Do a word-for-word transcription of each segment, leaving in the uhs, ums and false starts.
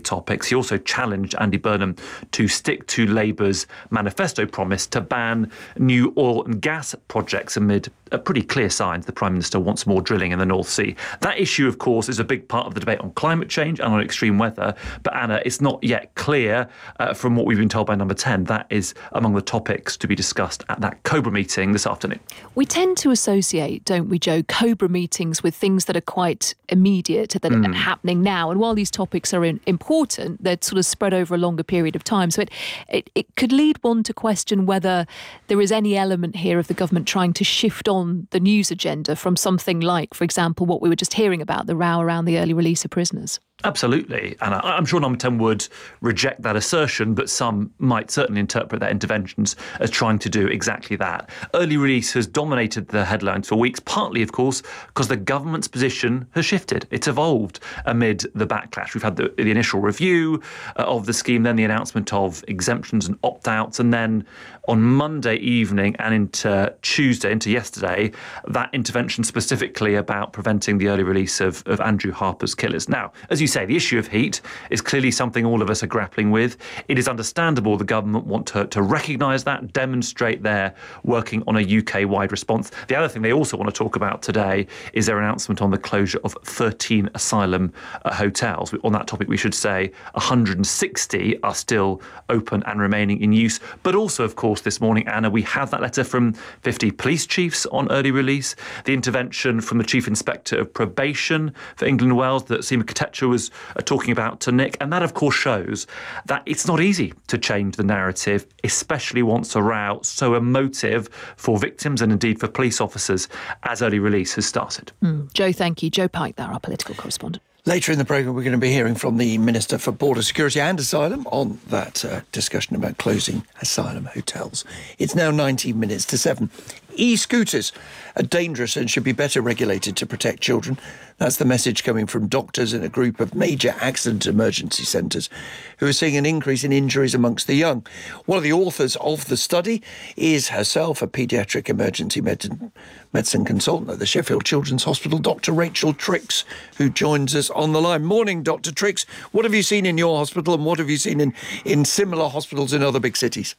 topics. He also challenged Andy Burnham to stick to Labour's manifesto promise to ban new oil and gas projects amid a pretty clear signs the Prime Minister wants more drilling in the North Sea. That issue, of course, is a big part of the debate on climate change and on extreme weather. But Anna, it's not yet clear uh, from what we've been told by Number ten. That is among the topics to be discussed at that Cobra meeting this afternoon. We tend to associate, don't we, Joe, Cobra meetings with things that are quite immediate, that mm. are happening now. And while these topics are in, important, they're sort of spread over a longer period of time. So it, it, it could lead one to question whether there is any element here of the government trying to shift on the news agenda from something like, for example, what we were just hearing about, the row around the early release of prisoners. Absolutely. And I'm sure Number ten would reject that assertion, but some might certainly interpret their interventions as trying to do exactly that. Early release has dominated the headlines for weeks, partly, of course, because the government's position has shifted. It's evolved amid the backlash. We've had the, the initial review uh, of the scheme, then the announcement of exemptions and opt-outs, and then on Monday evening and into Tuesday, into yesterday, that intervention specifically about preventing the early release of, of Andrew Harper's killers. Now, as you say, the issue of heat is clearly something all of us are grappling with. It is understandable the government want to, to recognise that, demonstrate they're working on a U K-wide response. The other thing they also want to talk about today is their announcement on the closure of thirteen asylum uh, hotels. On that topic, we should say one hundred sixty are still open and remaining in use. But also, of course, this morning, Anna, we have that letter from fifty police chiefs on early release, the intervention from the Chief Inspector of Probation for England and Wales that Seema Katecha was uh, talking about to Nick. And that, of course, shows that it's not easy to change the narrative, especially once a row so emotive for victims and indeed for police officers as early release has started. Mm. Joe, thank you. Joe Pike there, our political correspondent. Later in the programme, we're going to be hearing from the Minister for Border Security and Asylum on that uh, discussion about closing asylum hotels. It's now nineteen minutes to seven. E-scooters are dangerous and should be better regulated to protect children. That's the message coming from doctors in a group of major accident emergency centres who are seeing an increase in injuries amongst the young. One of the authors of the study is herself a paediatric emergency medicine, medicine consultant at the Sheffield Children's Hospital, Doctor Rachel Trix, who joins us on the line. Morning, Doctor Trix. What have you seen in your hospital and what have you seen in, in similar hospitals in other big cities?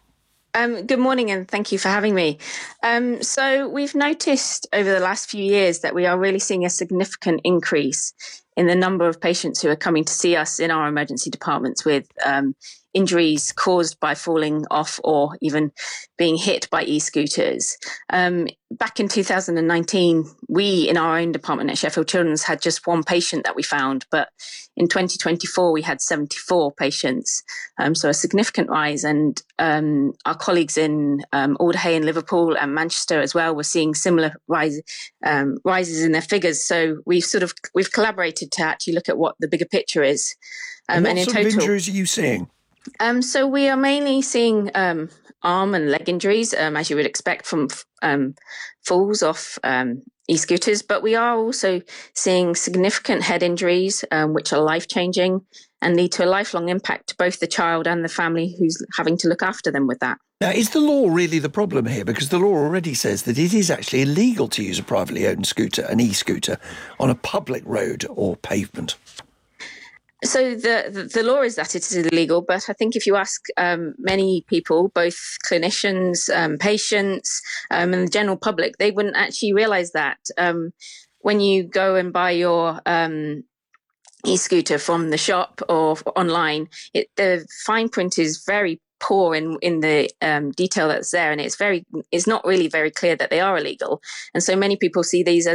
Um, good morning and thank you for having me. Um, so we've noticed over the last few years that we are really seeing a significant increase in the number of patients who are coming to see us in our emergency departments with um, injuries caused by falling off or even being hit by e-scooters. Um, back in two thousand nineteen, we in our own department at Sheffield Children's had just one patient that we found, but in twenty twenty-four we had seventy-four patients, um, so a significant rise. And um, our colleagues in um, Alderhay and Liverpool and Manchester as well were seeing similar rise, um, rises in their figures. So we've sort of we've collaborated to actually look at what the bigger picture is. Um, and what and in sort total, of injuries are you seeing? Um, so we are mainly seeing um, arm and leg injuries, um, as you would expect from um, falls off um, e-scooters, but we are also seeing significant head injuries, um, which are life-changing and lead to a lifelong impact to both the child and the family who's having to look after them with that. Now, is the law really the problem here? Because the law already says that it is actually illegal to use a privately owned scooter, an e-scooter, on a public road or pavement. So the, the the law is that it is illegal, but I think if you ask um, many people, both clinicians, um, patients, um, and the general public, they wouldn't actually realise that. Um, when you go and buy your um, e-scooter from the shop or online, it, the fine print is very poor in in the um, detail that's there, and it's very it's not really very clear that they are illegal. And so many people see these as